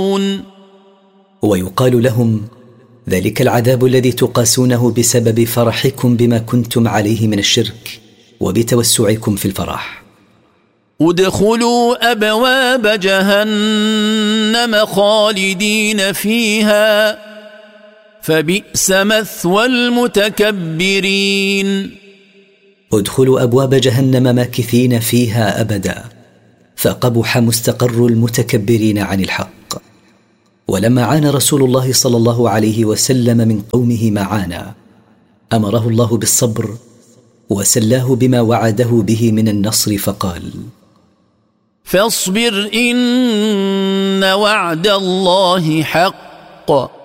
ويقال لهم: ذلك العذاب الذي تقاسونه بسبب فرحكم بما كنتم عليه من الشرك وبتوسعكم في الفرح. ادخلوا أبواب جهنم خالدين فيها فبئس مثوى المتكبرين. ادخلوا أبواب جهنم ماكثين فيها أبدا، فقبح مستقر المتكبرين عن الحق. ولما عانى رسول الله صلى الله عليه وسلم من قومه ما عانى، أمره الله بالصبر وسلاه بما وعده به من النصر، فقال: فاصبر إن وعد الله حق